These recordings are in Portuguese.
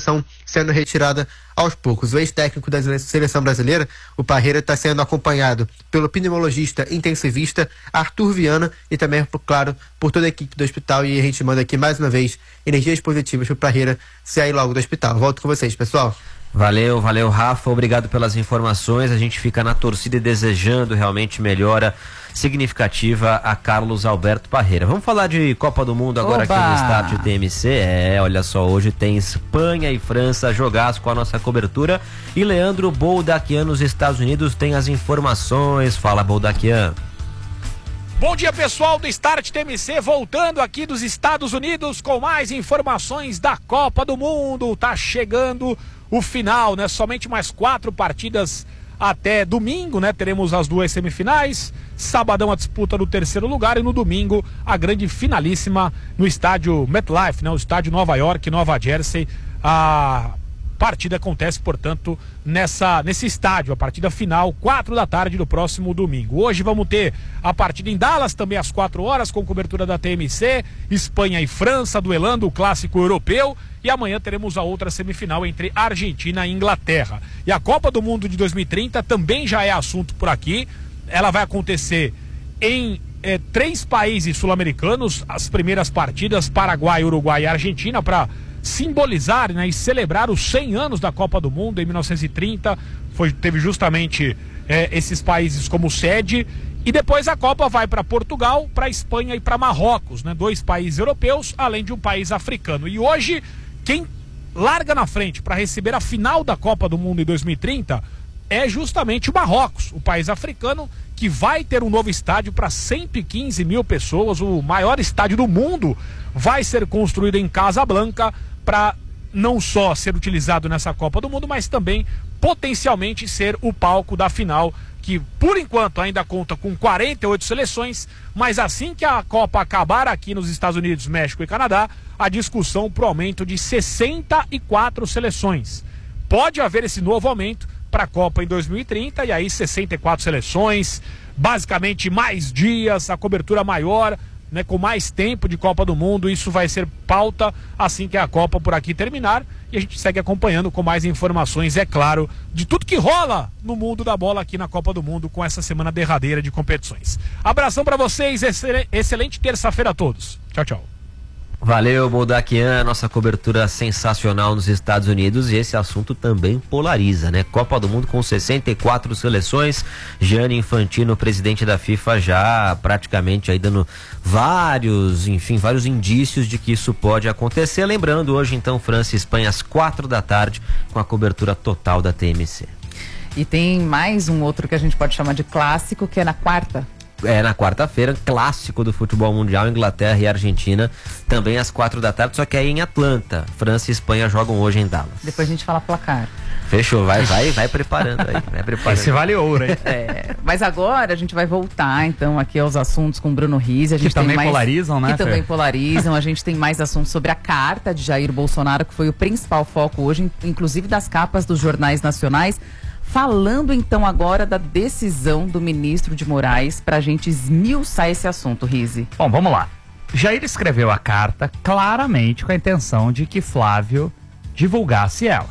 suspensão sendo retirada aos poucos. O ex-técnico da seleção brasileira, o Parreira, está sendo acompanhado pelo pneumologista intensivista Arthur Viana e também, claro, por toda a equipe do hospital. E a gente manda aqui mais uma vez energias positivas para o Parreira sair logo do hospital. Volto com vocês, pessoal. Valeu, Rafa, obrigado pelas informações. A gente fica na torcida e desejando realmente melhora significativa a Carlos Alberto Parreira. Vamos falar de Copa do Mundo agora. Oba! Aqui no Start TMC. Olha só, hoje tem Espanha e França, jogaço com a nossa cobertura. E Leandro Boldaquian nos Estados Unidos tem as informações. Fala, Boldaquian. Bom dia, pessoal do Start TMC, voltando aqui dos Estados Unidos com mais informações da Copa do Mundo. Tá chegando o final, né? Somente mais 4 partidas até domingo, né? Teremos as 2 semifinais, sabadão a disputa no 3º lugar e no domingo a grande finalíssima no estádio MetLife, né? O estádio Nova York, Nova Jersey. A partida acontece, portanto, nesse estádio, a partida final, 4 da tarde do próximo domingo. Hoje vamos ter a partida em Dallas, também às 4 horas, com cobertura da TMC, Espanha e França, duelando o clássico europeu, e amanhã teremos a outra semifinal entre Argentina e Inglaterra. E a Copa do Mundo de 2030 também já é assunto por aqui. Ela vai acontecer em 3 países sul-americanos, as primeiras partidas, Paraguai, Uruguai e Argentina, para simbolizar, né, e celebrar os 100 anos da Copa do Mundo. Em 1930 teve justamente esses países como sede, e depois a Copa vai para Portugal, para Espanha e para Marrocos, né, 2 países europeus, além de um país africano. E hoje quem larga na frente para receber a final da Copa do Mundo em 2030 é justamente o Marrocos, o país africano, que vai ter um novo estádio para 115 mil pessoas. O maior estádio do mundo vai ser construído em Casablanca, para não só ser utilizado nessa Copa do Mundo, mas também potencialmente ser o palco da final, que por enquanto ainda conta com 48 seleções, mas assim que a Copa acabar aqui nos Estados Unidos, México e Canadá, a discussão para o aumento de 64 seleções. Pode haver esse novo aumento para a Copa em 2030, e aí 64 seleções, basicamente mais dias, a cobertura maior, né, com mais tempo de Copa do Mundo. Isso vai ser pauta assim que a Copa por aqui terminar, e a gente segue acompanhando com mais informações, é claro, de tudo que rola no mundo da bola aqui na Copa do Mundo com essa semana derradeira de competições. Abração para vocês, excelente terça-feira a todos. Tchau, tchau. Valeu, Boldaquian, nossa cobertura sensacional nos Estados Unidos, e esse assunto também polariza, né? Copa do Mundo com 64 seleções, Gianni Infantino, presidente da FIFA, já praticamente aí dando vários indícios de que isso pode acontecer. Lembrando, hoje então, França e Espanha às 4 da tarde, com a cobertura total da TMC. E tem mais um outro que a gente pode chamar de clássico, que é na quarta. Na quarta-feira, clássico do futebol mundial, Inglaterra e Argentina, também às 4 da tarde, só que aí em Atlanta. França e Espanha jogam hoje em Dallas. Depois a gente fala placar. Fechou, vai preparando aí. Vai preparando. Esse vale ouro, hein? Mas agora a gente vai voltar, então, aqui aos assuntos com o Bruno Rizzi. A gente que também polarizam, né? Que também polarizam. A gente tem mais assuntos sobre a carta de Jair Bolsonaro, que foi o principal foco hoje, inclusive das capas dos jornais nacionais. Falando então agora da decisão do ministro de Moraes, para a gente esmiuçar esse assunto, Rizzi. Bom, vamos lá. Jair escreveu a carta claramente com a intenção de que Flávio divulgasse ela.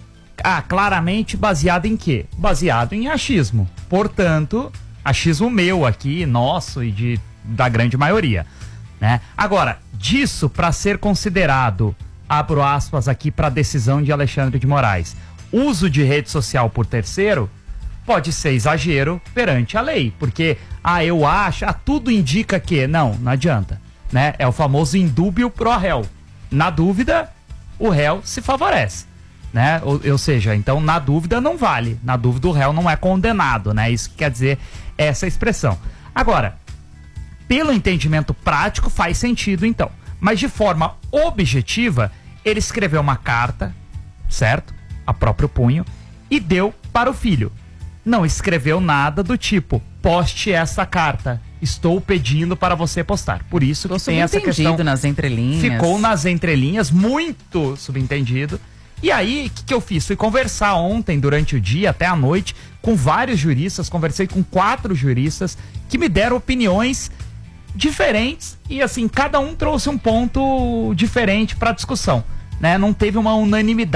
Claramente baseado em quê? Baseado em achismo. Portanto, achismo meu aqui, nosso e da grande maioria, né? Agora, disso para ser considerado, abro aspas aqui para a decisão de Alexandre de Moraes, uso de rede social por terceiro, pode ser exagero perante a lei, porque, eu acho, tudo indica que, não adianta, né? É o famoso indúbio pro réu. Na dúvida, o réu se favorece, né? Ou seja, então, na dúvida não vale, na dúvida o réu não é condenado, né? Isso que quer dizer essa expressão. Agora, pelo entendimento prático faz sentido, então, mas de forma objetiva, ele escreveu uma carta, certo? A próprio punho, e deu para o filho. Não escreveu nada do tipo, poste essa carta, estou pedindo para você postar. Por isso que tem essa questão. Nas entrelinhas. Ficou nas entrelinhas, muito subentendido. E aí, o que eu fiz? Fui conversar ontem, durante o dia, até a noite, com vários juristas, conversei com 4 juristas, que me deram opiniões diferentes, e assim, cada um trouxe um ponto diferente para a discussão, né? Não teve uma unanimidade